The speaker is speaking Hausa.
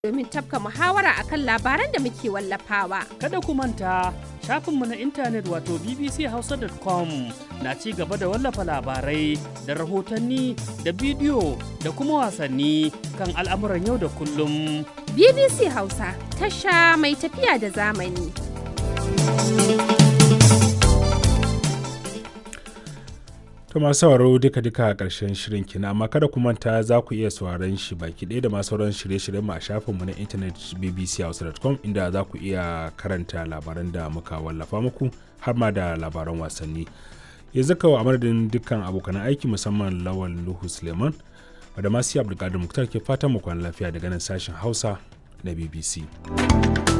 domin tafka muhawara akan labaran da muke wallafawa. Kada ku manta shafinmu na intanet wato bbchausa.com na ci gaba da wallafa labarai da rahotanni da bidiyo da kuma wasanni kan al'amuran yau da kullum. BBC Hausa, tasha mai tafiya da zamani. To masu sauraro duka a ƙarshen shirin kina, amma kada ku manta za ku iya sauraron shi baki ɗaya da ma sauran shirye-shiryen mu a shafinmu na intanet bbchausa.com, inda za ku iya karanta labaran da muka wallafa muku har ma da labaran wasanni. Yanzu kawo a madadin dukkan abokan aiki musamman Lawal Nuhu Suleiman da masu Abdulkadir Muktar ke fatan mu kwana lafiya daga nan sashen Hausa na BBC.